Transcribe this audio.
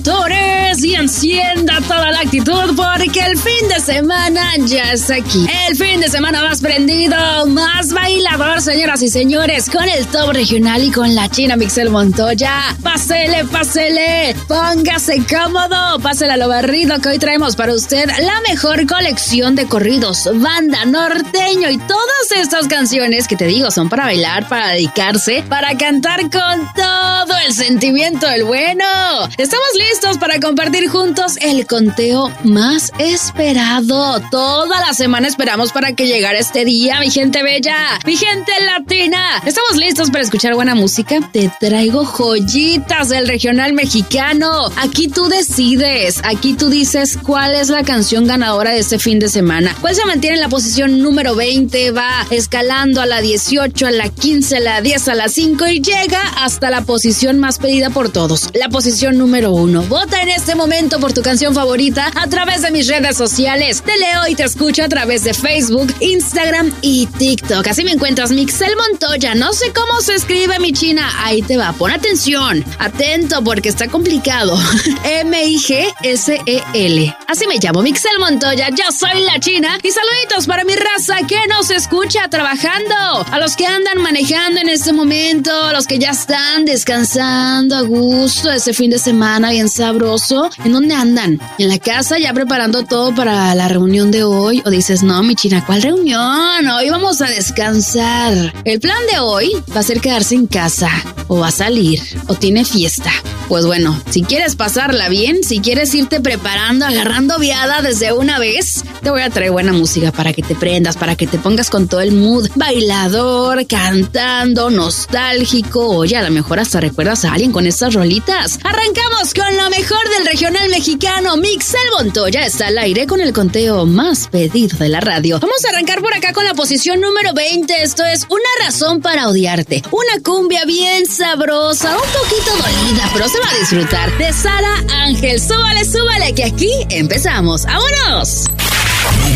motores y encienda toda la actitud porque el fin de semana ya está aquí. El fin de semana más prendido, más bailador, señoras y señores, con el top regional y con la china Mixel Montoya. Pásele, póngase cómodo, pásele a lo barrido que hoy traemos para usted la mejor colección de corridos, banda, norteño y todas estas canciones que te digo son para bailar, para dedicarse, para cantar con todo el sentimiento del bueno. Estamos listos para compartir juntos el conteo más esperado. Toda la semana esperamos para que llegara este día, mi gente bella, mi gente latina. Estamos listos para escuchar buena música. Te traigo joyitas del regional mexicano. Aquí tú decides, aquí tú dices cuál es la canción ganadora de este fin de semana. ¿Cuál se mantiene en la posición número 20? Va escalando a la 18, a la 15, a la 10, a la 5 y llega hasta la posición más pedida por todos, la posición número 1. Vota en este momento por tu canción favorita a través de mis redes sociales. Te leo y te escucho a través de Facebook, Instagram y TikTok. Así me encuentras, Mixel Montoya. No sé cómo se escribe, mi china. Ahí te va. Pon atención. Atento porque está complicado. M-I-G-S-E-L. Así me llamo, Mixel Montoya. Yo soy la china. Y saluditos para mi raza que nos escucha trabajando. A los que andan manejando en este momento. A los que ya están descansando a gusto ese fin de semana bien sabroso. ¿En dónde andan? ¿En la casa ya preparando todo para la reunión de hoy? ¿O dices, no, mi china, ¿cuál reunión? Hoy vamos a descansar. El plan de hoy va a ser quedarse en casa. O va a salir. O tiene fiesta. Pues bueno, si quieres pasarla bien, si quieres irte preparando, agarrando viada desde una vez, te voy a traer buena música para que te prendas, para que te pongas con todo el mood bailador, cantando, nostálgico. Oye, a lo mejor hasta recuerdas a alguien con estas rolitas. Arrancamos con lo mejor del regional mexicano. Mixel Montoya está al aire con el conteo más pedido de la radio. Vamos a arrancar por acá con la posición número 20. Esto es Una razón para odiarte. Una cumbia bien sabrosa, un poquito dolida, pero se va a disfrutar. De Sara Ángel. Súbale, que aquí empezamos. ¡Vámonos!